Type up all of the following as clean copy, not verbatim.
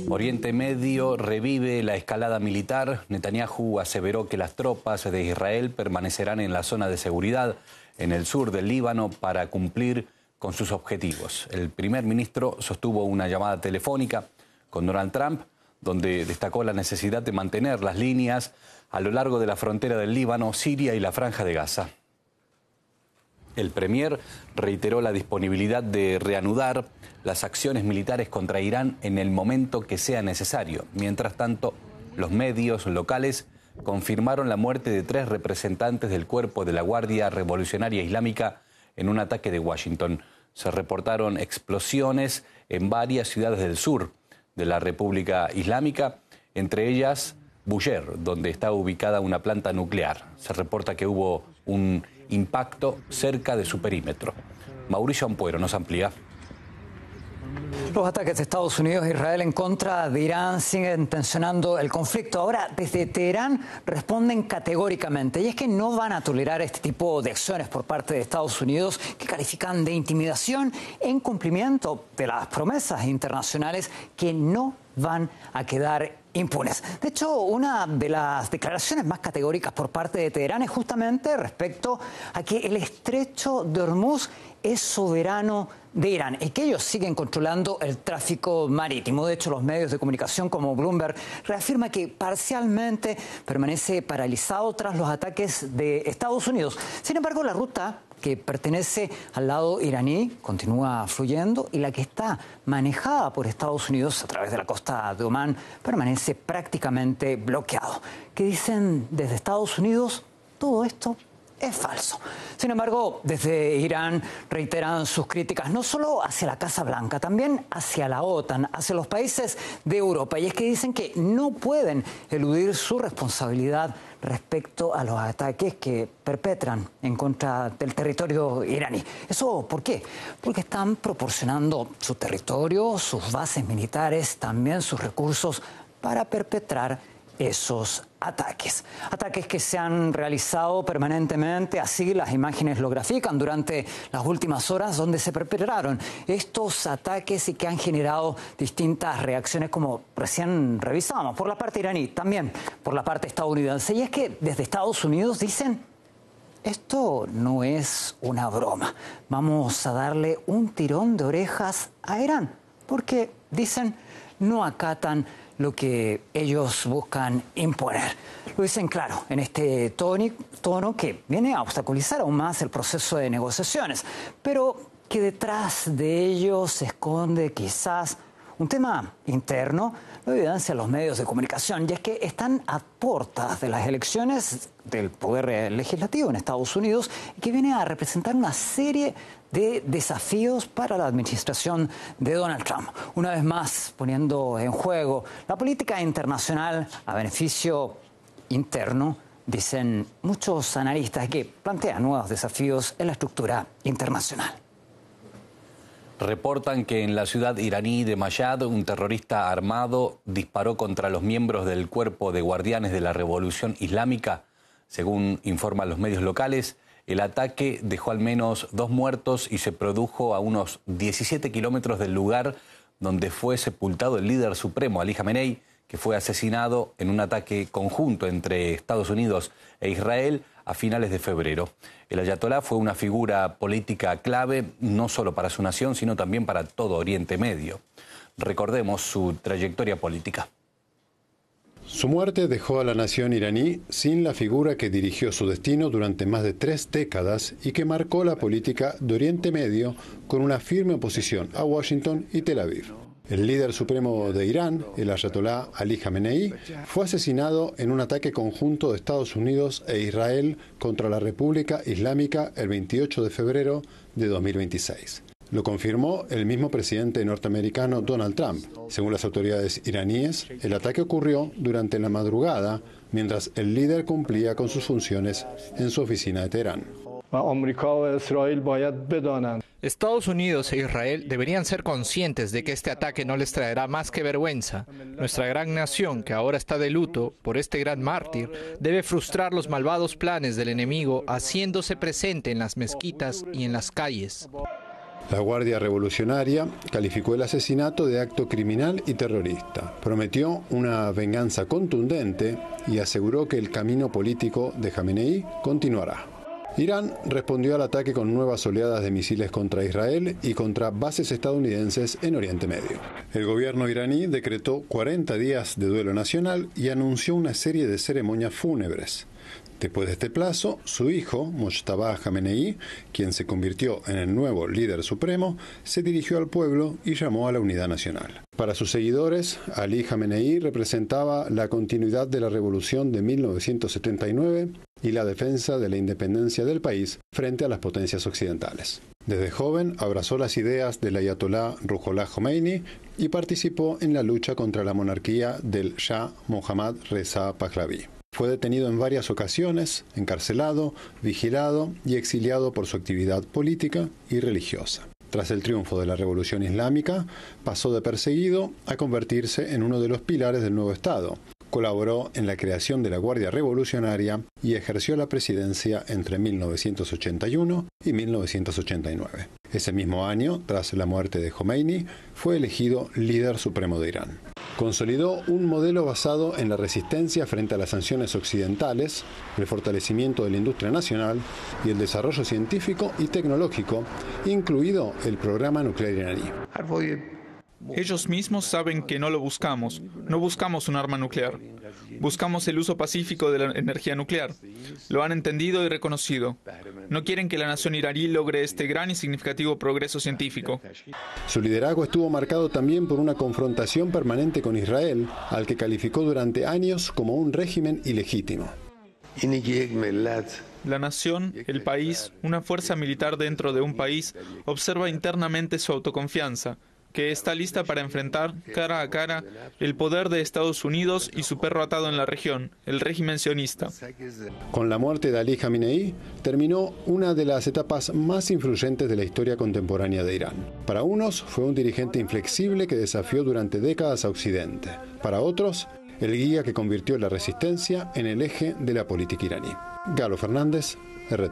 Oriente Medio revive la escalada militar. Netanyahu aseveró que las tropas de Israel permanecerán en la zona de seguridad en el sur del Líbano para cumplir con sus objetivos. El primer ministro sostuvo una llamada telefónica con Donald Trump, donde destacó la necesidad de mantener las líneas a lo largo de la frontera del Líbano, Siria y la Franja de Gaza. El premier reiteró la disponibilidad de reanudar las acciones militares contra Irán en el momento que sea necesario. Mientras tanto, los medios locales confirmaron la muerte de 3 representantes del cuerpo de la Guardia Revolucionaria Islámica en un ataque de Washington. Se reportaron explosiones en varias ciudades del sur de la República Islámica, entre ellas Bushehr, donde está ubicada una planta nuclear. Se reporta que hubo un impacto cerca de su perímetro. Mauricio Ampuero nos amplía. Los ataques de Estados Unidos e Israel en contra de Irán siguen tensionando el conflicto. Ahora, desde Teherán responden categóricamente, y es que no van a tolerar este tipo de acciones por parte de Estados Unidos, que califican de intimidación en cumplimiento de las promesas internacionales que no van a quedar impunes. De hecho, una de las declaraciones más categóricas por parte de Teherán es justamente respecto a que el estrecho de Hormuz es soberano de Irán y que ellos siguen controlando el tráfico marítimo. De hecho, los medios de comunicación como Bloomberg reafirma que parcialmente permanece paralizado tras los ataques de Estados Unidos. Sin embargo, la ruta que pertenece al lado iraní continúa fluyendo y la que está manejada por Estados Unidos a través de la costa de Omán permanece prácticamente bloqueado. ¿Qué dicen desde Estados Unidos? Todo esto es falso. Sin embargo, desde Irán reiteran sus críticas no solo hacia la Casa Blanca, también hacia la OTAN, hacia los países de Europa. Y es que dicen que no pueden eludir su responsabilidad respecto a los ataques que perpetran en contra del territorio iraní. ¿Eso por qué? Porque están proporcionando su territorio, sus bases militares, también sus recursos para perpetrar esos ataques. Ataques que se han realizado permanentemente, así las imágenes lo grafican durante las últimas horas donde se perpetraron estos ataques y que han generado distintas reacciones como recién revisamos por la parte iraní, también por la parte estadounidense. Y es que desde Estados Unidos dicen: esto no es una broma, vamos a darle un tirón de orejas a Irán, porque dicen no acatan lo que ellos buscan imponer. Lo dicen claro en este tono que viene a obstaculizar aún más el proceso de negociaciones, pero que detrás de ellos se esconde quizás un tema interno. Lo evidencian los medios de comunicación, y es que están a puertas de las elecciones del poder legislativo en Estados Unidos, que viene a representar una serie de desafíos para la administración de Donald Trump. Una vez más, poniendo en juego la política internacional a beneficio interno, dicen muchos analistas, que plantean nuevos desafíos en la estructura internacional. Reportan que en la ciudad iraní de Mashhad, un terrorista armado disparó contra los miembros del Cuerpo de Guardianes de la Revolución Islámica. Según informan los medios locales, el ataque dejó al menos 2 muertos y se produjo a unos 17 kilómetros del lugar donde fue sepultado el líder supremo, Ali Khamenei, que fue asesinado en un ataque conjunto entre Estados Unidos e Israel a finales de febrero. El ayatolá fue una figura política clave no solo para su nación, sino también para todo Oriente Medio. Recordemos su trayectoria política. Su muerte dejó a la nación iraní sin la figura que dirigió su destino durante más de 3 décadas y que marcó la política de Oriente Medio con una firme oposición a Washington y Tel Aviv. El líder supremo de Irán, el ayatolá Ali Khamenei, fue asesinado en un ataque conjunto de Estados Unidos e Israel contra la República Islámica el 28 de febrero de 2026. Lo confirmó el mismo presidente norteamericano Donald Trump. Según las autoridades iraníes, el ataque ocurrió durante la madrugada mientras el líder cumplía con sus funciones en su oficina de Teherán. Estados Unidos e Israel deberían ser conscientes de que este ataque no les traerá más que vergüenza. Nuestra gran nación, que ahora está de luto por este gran mártir, debe frustrar los malvados planes del enemigo haciéndose presente en las mezquitas y en las calles. La Guardia Revolucionaria calificó el asesinato de acto criminal y terrorista. Prometió una venganza contundente y aseguró que el camino político de Jamenei continuará. Irán respondió al ataque con nuevas oleadas de misiles contra Israel y contra bases estadounidenses en Oriente Medio. El gobierno iraní decretó 40 días de duelo nacional y anunció una serie de ceremonias fúnebres. Después de este plazo, su hijo, Mojtaba Jamenei, quien se convirtió en el nuevo líder supremo, se dirigió al pueblo y llamó a la unidad nacional. Para sus seguidores, Ali Jamenei representaba la continuidad de la revolución de 1979 y la defensa de la independencia del país frente a las potencias occidentales. Desde joven abrazó las ideas del ayatolá Ruhollah Khomeini y participó en la lucha contra la monarquía del Shah Mohammad Reza Pahlavi. Fue detenido en varias ocasiones, encarcelado, vigilado y exiliado por su actividad política y religiosa. Tras el triunfo de la Revolución Islámica, pasó de perseguido a convertirse en uno de los pilares del nuevo Estado. Colaboró en la creación de la Guardia Revolucionaria y ejerció la presidencia entre 1981 y 1989. Ese mismo año, tras la muerte de Khomeini, fue elegido líder supremo de Irán. Consolidó un modelo basado en la resistencia frente a las sanciones occidentales, el fortalecimiento de la industria nacional y el desarrollo científico y tecnológico, incluido el programa nuclear iraní. Ellos mismos saben que no lo buscamos. No buscamos un arma nuclear. Buscamos el uso pacífico de la energía nuclear. Lo han entendido y reconocido. No quieren que la nación iraní logre este gran y significativo progreso científico. Su liderazgo estuvo marcado también por una confrontación permanente con Israel, al que calificó durante años como un régimen ilegítimo. La nación, el país, una fuerza militar dentro de un país, observa internamente su autoconfianza, que está lista para enfrentar cara a cara el poder de Estados Unidos y su perro atado en la región, el régimen sionista. Con la muerte de Ali Jamenei, terminó una de las etapas más influyentes de la historia contemporánea de Irán. Para unos, fue un dirigente inflexible que desafió durante décadas a Occidente. Para otros, el guía que convirtió la resistencia en el eje de la política iraní. Galo Fernández, RT.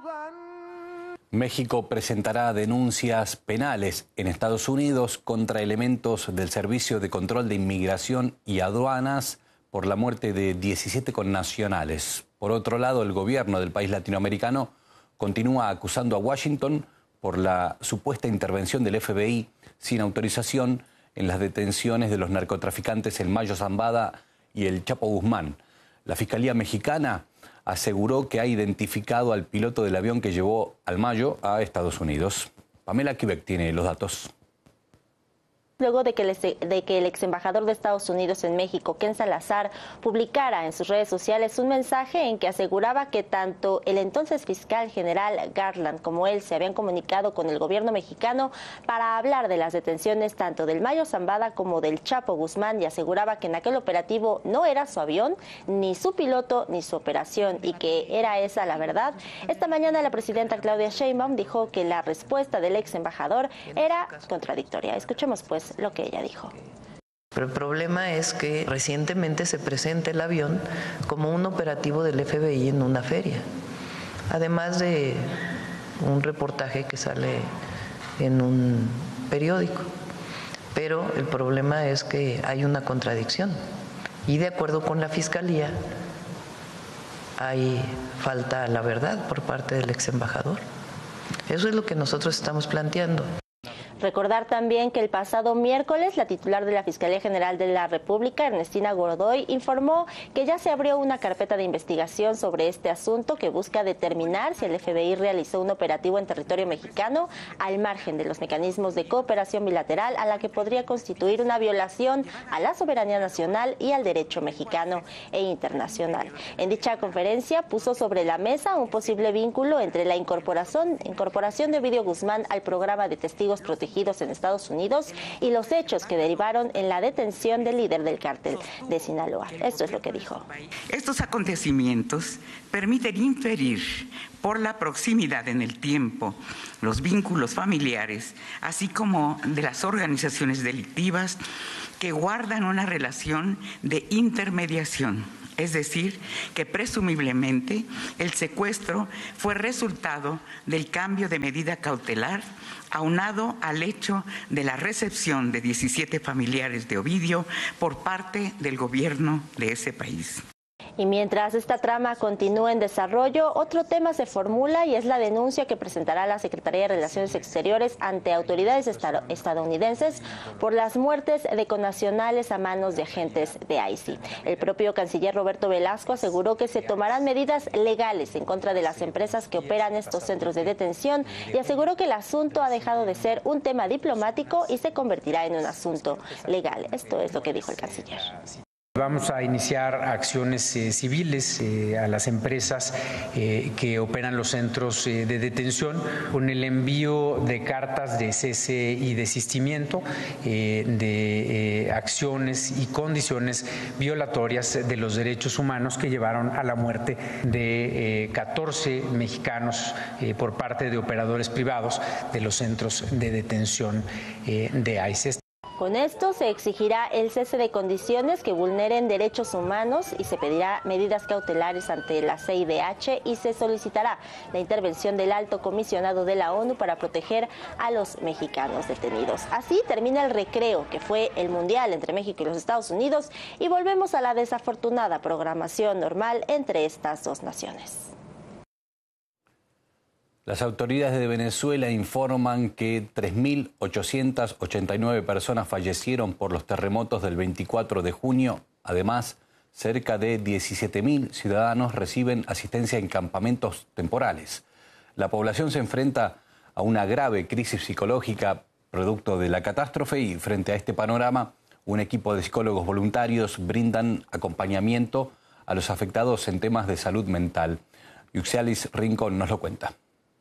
México presentará denuncias penales en Estados Unidos contra elementos del Servicio de Control de Inmigración y Aduanas por la muerte de 17 connacionales. Por otro lado, el gobierno del país latinoamericano continúa acusando a Washington por la supuesta intervención del FBI sin autorización en las detenciones de los narcotraficantes El Mayo Zambada y el Chapo Guzmán. La Fiscalía Mexicana aseguró que ha identificado al piloto del avión que llevó al Mayo a Estados Unidos. Pamela Quebec tiene los datos. Luego de que el ex embajador de Estados Unidos en México, Ken Salazar, publicara en sus redes sociales un mensaje en que aseguraba que tanto el entonces fiscal general Garland como él se habían comunicado con el gobierno mexicano para hablar de las detenciones tanto del Mayo Zambada como del Chapo Guzmán, y aseguraba que en aquel operativo no era su avión, ni su piloto, ni su operación, y que era esa la verdad. Esta mañana la presidenta Claudia Sheinbaum dijo que la respuesta del ex embajador era contradictoria. Escuchemos pues lo que ella dijo. Pero el problema es que recientemente se presenta el avión como un operativo del FBI en una feria, además de un reportaje que sale en un periódico. Pero el problema es que hay una contradicción y de acuerdo con la Fiscalía hay falta a la verdad por parte del ex embajador. Eso es lo que nosotros estamos planteando. Recordar también que el pasado miércoles la titular de la Fiscalía General de la República, Ernestina Godoy, informó que ya se abrió una carpeta de investigación sobre este asunto que busca determinar si el FBI realizó un operativo en territorio mexicano al margen de los mecanismos de cooperación bilateral, a la que podría constituir una violación a la soberanía nacional y al derecho mexicano e internacional. En dicha conferencia puso sobre la mesa un posible vínculo entre la incorporación de Ovidio Guzmán al programa de testigos protegidos en Estados Unidos y los hechos que derivaron en la detención del líder del cártel de Sinaloa. Esto es lo que dijo. Estos acontecimientos permiten inferir por la proximidad en el tiempo, los vínculos familiares, así como de las organizaciones delictivas que guardan una relación de intermediación Es decir, que presumiblemente el secuestro fue resultado del cambio de medida cautelar aunado al hecho de la recepción de 17 familiares de Ovidio por parte del gobierno de ese país. Y mientras esta trama continúa en desarrollo, otro tema se formula y es la denuncia que presentará la Secretaría de Relaciones Exteriores ante autoridades estadounidenses por las muertes de connacionales a manos de agentes de ICE. El propio canciller Roberto Velasco aseguró que se tomarán medidas legales en contra de las empresas que operan estos centros de detención y aseguró que el asunto ha dejado de ser un tema diplomático y se convertirá en un asunto legal. Esto es lo que dijo el canciller. Vamos a iniciar acciones civiles a las empresas que operan los centros de detención con el envío de cartas de cese y desistimiento de acciones y condiciones violatorias de los derechos humanos que llevaron a la muerte de 14 mexicanos por parte de operadores privados de los centros de detención de ICE. Con esto se exigirá el cese de condiciones que vulneren derechos humanos y se pedirá medidas cautelares ante la CIDH y se solicitará la intervención del Alto Comisionado de la ONU para proteger a los mexicanos detenidos. Así termina el recreo, que fue el mundial entre México y los Estados Unidos, y volvemos a la desafortunada programación normal entre estas dos naciones. Las autoridades de Venezuela informan que 3.889 personas fallecieron por los terremotos del 24 de junio. Además, cerca de 17.000 ciudadanos reciben asistencia en campamentos temporales. La población se enfrenta a una grave crisis psicológica producto de la catástrofe y frente a este panorama, un equipo de psicólogos voluntarios brindan acompañamiento a los afectados en temas de salud mental. Yuxialis Rincón nos lo cuenta.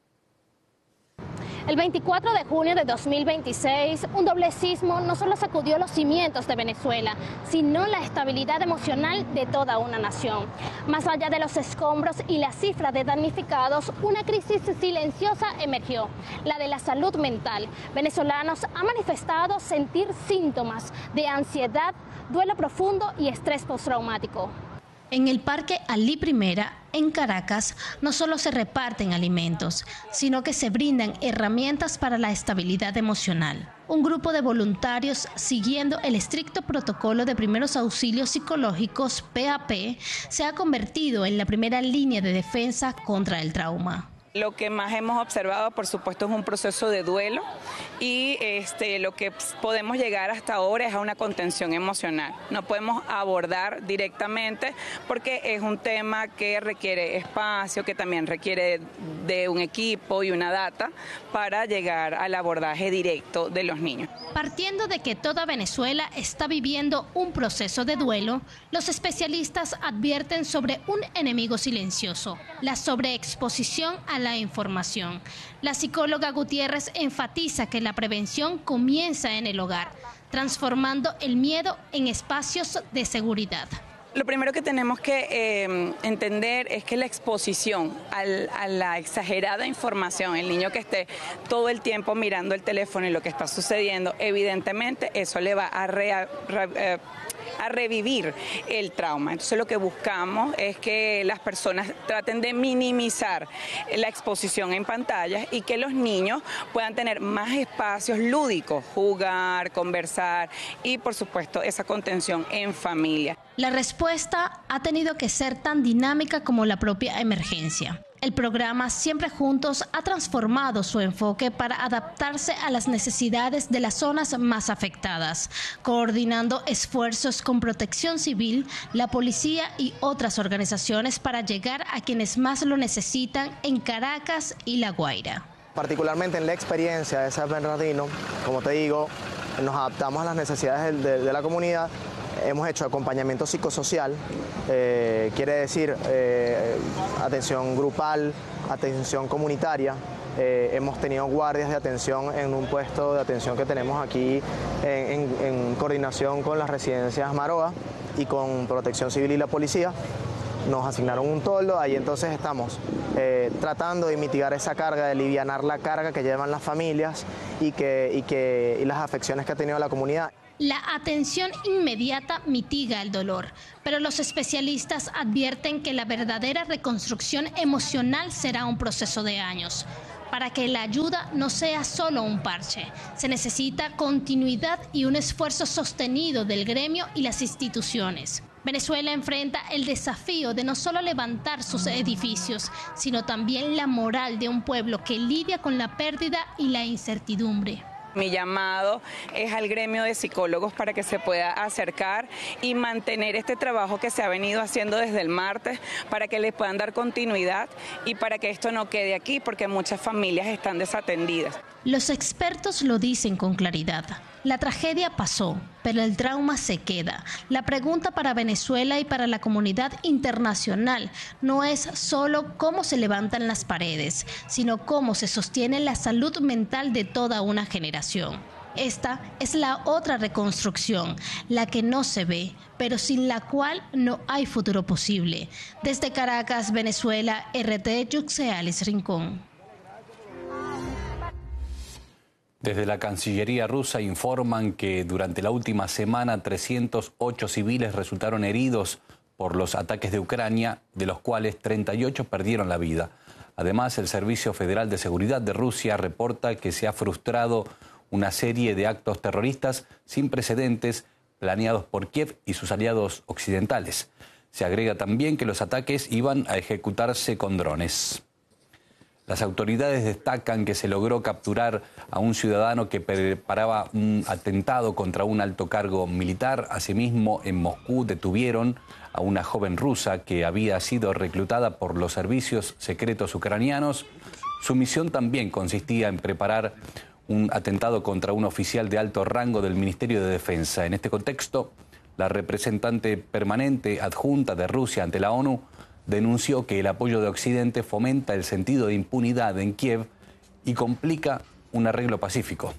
El 24 de junio de 2026, un doble sismo no solo sacudió los cimientos de Venezuela, sino la estabilidad emocional de toda una nación. Más allá de los escombros y la cifra de damnificados, una crisis silenciosa emergió, la de la salud mental. Venezolanos han manifestado sentir síntomas de ansiedad, duelo profundo y estrés postraumático. En el Parque Alí Primera, en Caracas, no solo se reparten alimentos, sino que se brindan herramientas para la estabilidad emocional. Un grupo de voluntarios, siguiendo el estricto protocolo de primeros auxilios psicológicos, PAP, se ha convertido en la primera línea de defensa contra el trauma. Lo que más hemos observado, por supuesto, es un proceso de duelo y lo que podemos llegar hasta ahora es a una contención emocional. No podemos abordar directamente porque es un tema que requiere espacio, que también requiere de un equipo y una data para llegar al abordaje directo de los niños. Partiendo de que toda Venezuela está viviendo un proceso de duelo, los especialistas advierten sobre un enemigo silencioso, la sobreexposición a la información. La psicóloga Gutiérrez enfatiza que la prevención comienza en el hogar, transformando el miedo en espacios de seguridad. Lo primero que tenemos que entender es que la exposición a la exagerada información, el niño que esté todo el tiempo mirando el teléfono y lo que está sucediendo, evidentemente eso le va a revivir el trauma. Entonces lo que buscamos es que las personas traten de minimizar la exposición en pantallas y que los niños puedan tener más espacios lúdicos, jugar, conversar y por supuesto esa contención en familia. La respuesta ha tenido que ser tan dinámica como la propia emergencia. El programa Siempre Juntos ha transformado su enfoque para adaptarse a las necesidades de las zonas más afectadas, coordinando esfuerzos con Protección Civil, la policía y otras organizaciones para llegar a quienes más lo necesitan en Caracas y La Guaira. Particularmente en la experiencia de San Bernardino, como te digo, nos adaptamos a las necesidades de la comunidad. Hemos hecho acompañamiento psicosocial, quiere decir atención grupal, atención comunitaria. Hemos tenido guardias de atención en un puesto de atención que tenemos aquí en coordinación con las residencias Maroa y con Protección Civil y la policía. Nos asignaron un toldo, ahí entonces estamos tratando de mitigar esa carga, de alivianar la carga que llevan las familias y las afecciones que ha tenido la comunidad. La atención inmediata mitiga el dolor, pero los especialistas advierten que la verdadera reconstrucción emocional será un proceso de años. Para que la ayuda no sea solo un parche, se necesita continuidad y un esfuerzo sostenido del gremio y las instituciones. Venezuela enfrenta el desafío de no solo levantar sus edificios, sino también la moral de un pueblo que lidia con la pérdida y la incertidumbre. Mi llamado es al gremio de psicólogos para que se pueda acercar y mantener este trabajo que se ha venido haciendo desde el martes, para que les puedan dar continuidad y para que esto no quede aquí, porque muchas familias están desatendidas. Los expertos lo dicen con claridad. La tragedia pasó, pero el trauma se queda. La pregunta para Venezuela y para la comunidad internacional no es solo cómo se levantan las paredes, sino cómo se sostiene la salud mental de toda una generación. Esta es la otra reconstrucción, la que no se ve, pero sin la cual no hay futuro posible. Desde Caracas, Venezuela, RT Yuxealis Rincón. Desde la Cancillería rusa informan que durante la última semana 308 civiles resultaron heridos por los ataques de Ucrania, de los cuales 38 perdieron la vida. Además, el Servicio Federal de Seguridad de Rusia reporta que se ha frustrado una serie de actos terroristas sin precedentes planeados por Kiev y sus aliados occidentales. Se agrega también que los ataques iban a ejecutarse con drones. Las autoridades destacan que se logró capturar a un ciudadano que preparaba un atentado contra un alto cargo militar. Asimismo, en Moscú detuvieron a una joven rusa que había sido reclutada por los servicios secretos ucranianos. Su misión también consistía en preparar un atentado contra un oficial de alto rango del Ministerio de Defensa. En este contexto, la representante permanente adjunta de Rusia ante la ONU denunció que el apoyo de Occidente fomenta el sentido de impunidad en Kiev y complica un arreglo pacífico.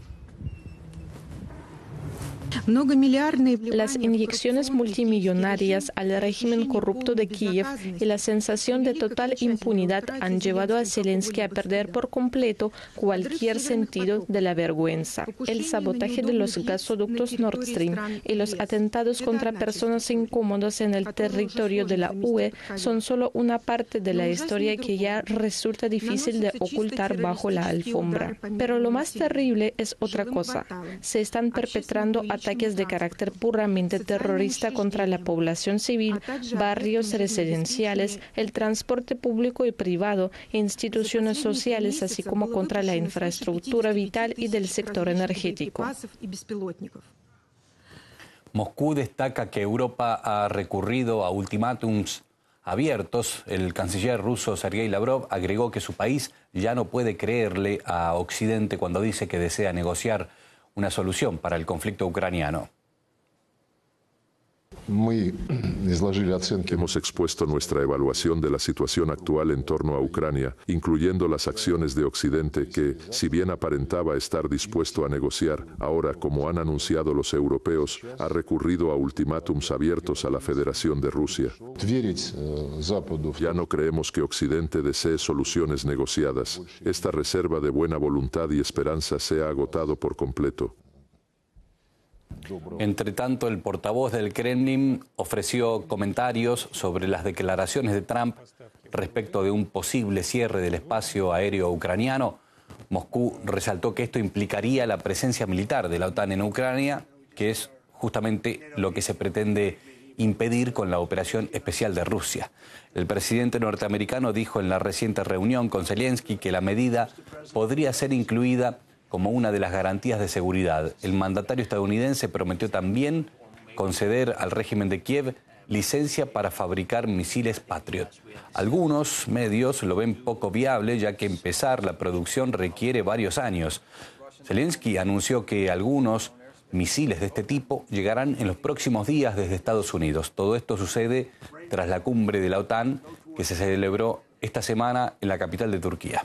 Las inyecciones multimillonarias al régimen corrupto de Kiev y la sensación de total impunidad han llevado a Zelensky a perder por completo cualquier sentido de la vergüenza. El sabotaje de los gasoductos Nord Stream y los atentados contra personas incómodas en el territorio de la UE son solo una parte de la historia que ya resulta difícil de ocultar bajo la alfombra. Pero lo más terrible es otra cosa. Se están perpetrando ataques de carácter puramente terrorista contra la población civil, barrios residenciales, el transporte público y privado, instituciones sociales, así como contra la infraestructura vital y del sector energético. Moscú destaca que Europa ha recurrido a ultimátums abiertos. El canciller ruso Sergei Lavrov agregó que su país ya no puede creerle a Occidente cuando dice que desea negociar una solución para el conflicto ucraniano. Hemos expuesto nuestra evaluación de la situación actual en torno a Ucrania, incluyendo las acciones de Occidente que, si bien aparentaba estar dispuesto a negociar, ahora, como han anunciado los europeos, ha recurrido a ultimátums abiertos a la Federación de Rusia. Ya no creemos que Occidente desee soluciones negociadas. Esta reserva de buena voluntad y esperanza se ha agotado por completo. Entre tanto, el portavoz del Kremlin ofreció comentarios sobre las declaraciones de Trump respecto de un posible cierre del espacio aéreo ucraniano. Moscú resaltó que esto implicaría la presencia militar de la OTAN en Ucrania, que es justamente lo que se pretende impedir con la operación especial de Rusia. El presidente norteamericano dijo en la reciente reunión con Zelensky que la medida podría ser incluida como una de las garantías de seguridad. El mandatario estadounidense prometió también conceder al régimen de Kiev licencia para fabricar misiles Patriot. Algunos medios lo ven poco viable, ya que empezar la producción requiere varios años. Zelensky anunció que algunos misiles de este tipo llegarán en los próximos días desde Estados Unidos. Todo esto sucede tras la cumbre de la OTAN que se celebró esta semana en la capital de Turquía.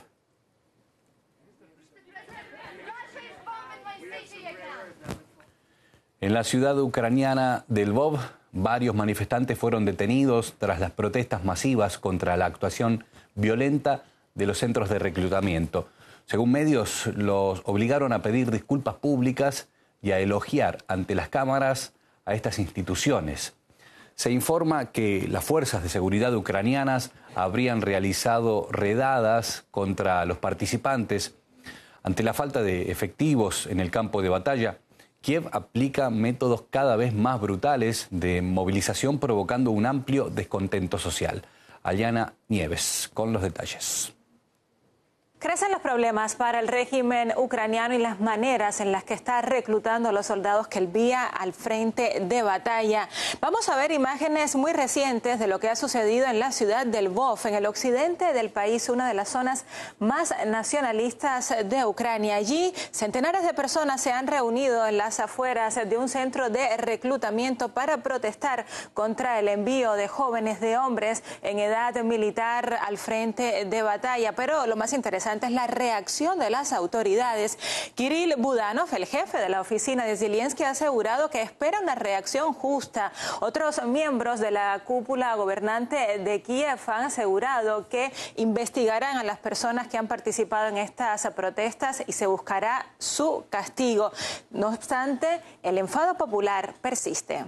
En la ciudad ucraniana de Lvov, varios manifestantes fueron detenidos tras las protestas masivas contra la actuación violenta de los centros de reclutamiento. Según medios, los obligaron a pedir disculpas públicas y a elogiar ante las cámaras a estas instituciones. Se informa que las fuerzas de seguridad ucranianas habrían realizado redadas contra los participantes. Ante la falta de efectivos en el campo de batalla, Kiev aplica métodos cada vez más brutales de movilización, provocando un amplio descontento social. Ayana Nieves con los detalles. Crecen los problemas para el régimen ucraniano y las maneras en las que está reclutando a los soldados que envía al frente de batalla. Vamos a ver imágenes muy recientes de lo que ha sucedido en la ciudad de Lvov, en el occidente del país, una de las zonas más nacionalistas de Ucrania. Allí, centenares de personas se han reunido en las afueras de un centro de reclutamiento para protestar contra el envío de jóvenes, de hombres en edad militar al frente de batalla. Pero lo más interesante es la reacción de las autoridades. Kirill Budanov, el jefe de la oficina de Zelensky, ha asegurado que espera una reacción justa. Otros miembros de la cúpula gobernante de Kiev han asegurado que investigarán a las personas que han participado en estas protestas y se buscará su castigo. No obstante, el enfado popular persiste.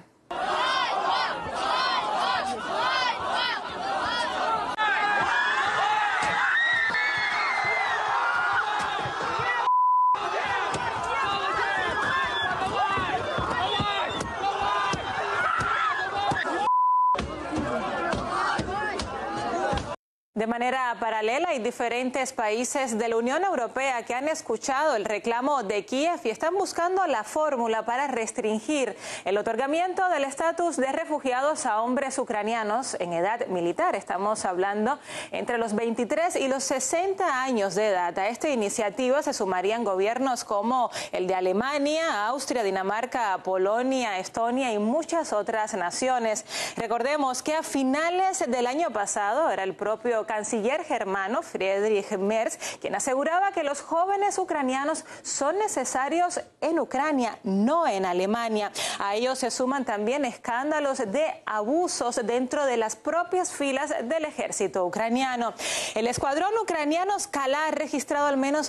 De manera paralela, hay diferentes países de la Unión Europea que han escuchado el reclamo de Kiev y están buscando la fórmula para restringir el otorgamiento del estatus de refugiados a hombres ucranianos en edad militar. Estamos hablando entre los 23 y los 60 años de edad. A esta iniciativa se sumarían gobiernos como el de Alemania, Austria, Dinamarca, Polonia, Estonia y muchas otras naciones. Recordemos que a finales del año pasado era el propio canciller germano Friedrich Merz quien aseguraba que los jóvenes ucranianos son necesarios en Ucrania, no en Alemania. A ellos se suman también escándalos de abusos dentro de las propias filas del ejército ucraniano. El escuadrón ucraniano Skala ha registrado al menos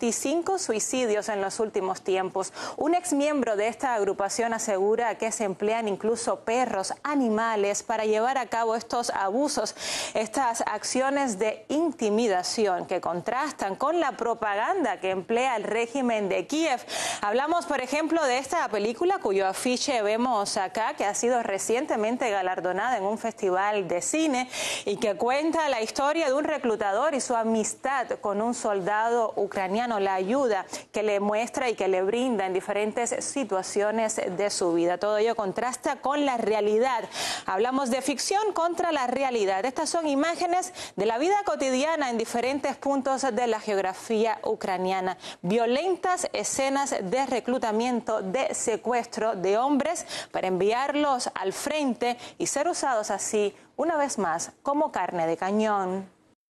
25 suicidios en los últimos tiempos. Un exmiembro de esta agrupación asegura que se emplean incluso perros, animales, para llevar a cabo estos abusos. Estas acciones de intimidación que contrastan con la propaganda que emplea el régimen de Kiev. Hablamos, por ejemplo, de esta película cuyo afiche vemos acá, que ha sido recientemente galardonada en un festival de cine y que cuenta la historia de un reclutador y su amistad con un soldado ucraniano, la ayuda que le muestra y que le brinda en diferentes situaciones de su vida. Todo ello contrasta con la realidad. Hablamos de ficción contra la realidad. Estas son imágenes de la vida cotidiana en diferentes puntos de la geografía ucraniana. Violentas escenas de reclutamiento, de secuestro de hombres para enviarlos al frente y ser usados así, una vez más, como carne de cañón.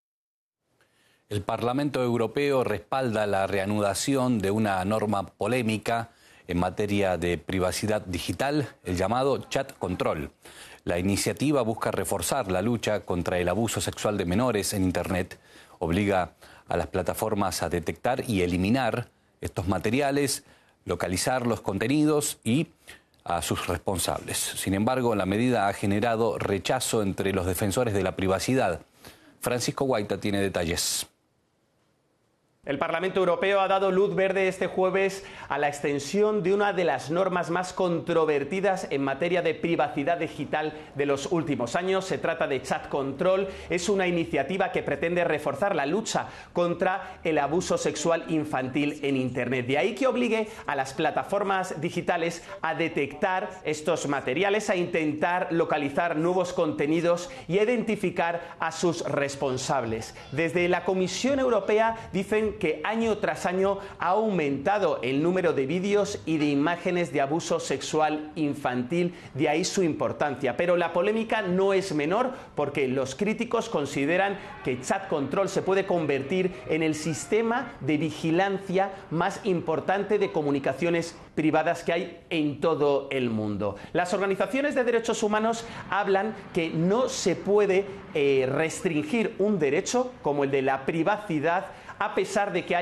El Parlamento Europeo respalda la reanudación de una norma polémica en materia de privacidad digital, el llamado chat control. La iniciativa busca reforzar la lucha contra el abuso sexual de menores en Internet, obliga a las plataformas a detectar y eliminar estos materiales, localizar los contenidos y a sus responsables. Sin embargo, la medida ha generado rechazo entre los defensores de la privacidad. Francisco Guaita tiene detalles. El Parlamento Europeo ha dado luz verde este jueves a la extensión de una de las normas más controvertidas en materia de privacidad digital de los últimos años. Se trata de Chat Control. Es una iniciativa que pretende reforzar la lucha contra el abuso sexual infantil en Internet. De ahí que obligue a las plataformas digitales a detectar estos materiales, a intentar localizar nuevos contenidos y a identificar a sus responsables. Desde la Comisión Europea dicen que año tras año ha aumentado el número de vídeos y de imágenes de abuso sexual infantil, de ahí su importancia. Pero la polémica no es menor porque los críticos consideran que Chat Control se puede convertir en el sistema de vigilancia más importante de comunicaciones privadas que hay en todo el mundo. Las organizaciones de derechos humanos hablan que no se puede restringir un derecho como el de la privacidad a pesar de que haya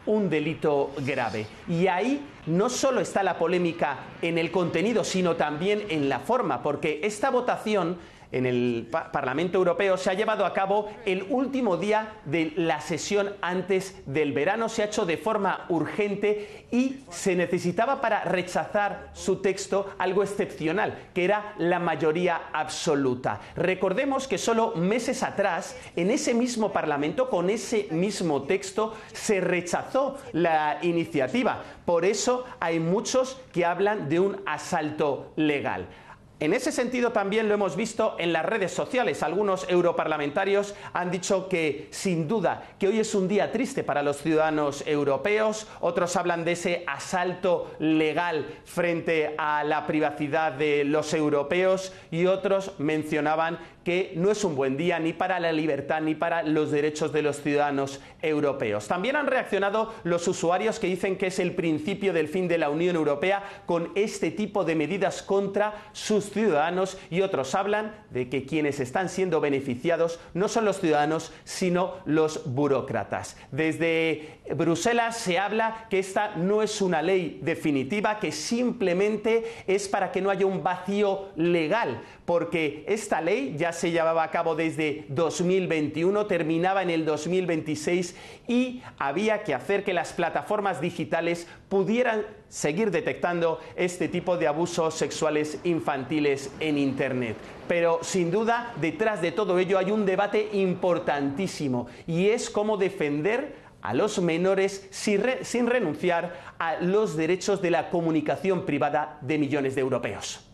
un delito grave. Y ahí no solo está la polémica en el contenido, sino también en la forma, porque esta votación en el Parlamento Europeo se ha llevado a cabo el último día de la sesión antes del verano. Se ha hecho de forma urgente y se necesitaba para rechazar su texto algo excepcional, que era la mayoría absoluta. Recordemos que solo meses atrás, en ese mismo Parlamento, con ese mismo texto, se rechazó la iniciativa. Por eso hay muchos que hablan de un asalto legal. En ese sentido también lo hemos visto en las redes sociales. Algunos europarlamentarios han dicho que, sin duda, que hoy es un día triste para los ciudadanos europeos. Otros hablan de ese asalto legal frente a la privacidad de los europeos y otros mencionaban que no es un buen día ni para la libertad ni para los derechos de los ciudadanos europeos. También han reaccionado los usuarios que dicen que es el principio del fin de la Unión Europea con este tipo de medidas contra sus ciudadanos, y otros hablan de que quienes están siendo beneficiados no son los ciudadanos sino los burócratas. Desde Bruselas se habla que esta no es una ley definitiva, que simplemente es para que no haya un vacío legal, porque esta ley ya se llevaba a cabo desde 2021, terminaba en el 2026 y había que hacer que las plataformas digitales pudieran seguir detectando este tipo de abusos sexuales infantiles en Internet. Pero sin duda, detrás de todo ello hay un debate importantísimo, y es cómo defender a los menores sin renunciar a los derechos de la comunicación privada de millones de europeos.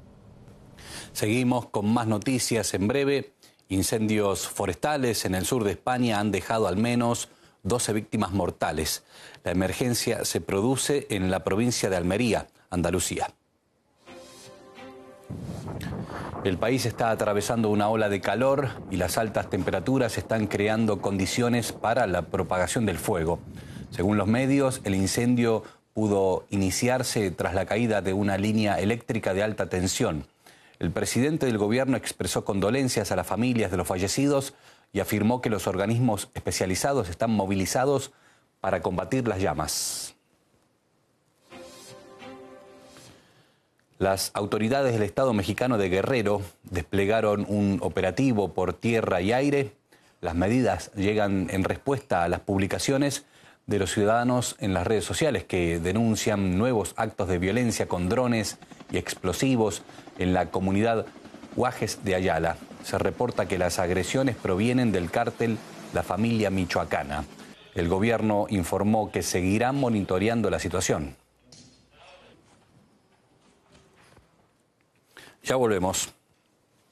Seguimos con más noticias en breve. Incendios forestales en el sur de España han dejado al menos 12 víctimas mortales. La emergencia se produce en la provincia de Almería, Andalucía. El país está atravesando una ola de calor y las altas temperaturas están creando condiciones para la propagación del fuego. Según los medios, el incendio pudo iniciarse tras la caída de una línea eléctrica de alta tensión. El presidente del gobierno expresó condolencias a las familias de los fallecidos y afirmó que los organismos especializados están movilizados para combatir las llamas. Las autoridades del Estado mexicano de Guerrero desplegaron un operativo por tierra y aire. Las medidas llegan en respuesta a las publicaciones de los ciudadanos en las redes sociales que denuncian nuevos actos de violencia con drones y explosivos en la comunidad Guajes de Ayala. Se reporta que las agresiones provienen del cártel La Familia Michoacana. El gobierno informó que seguirán monitoreando la situación. Ya volvemos.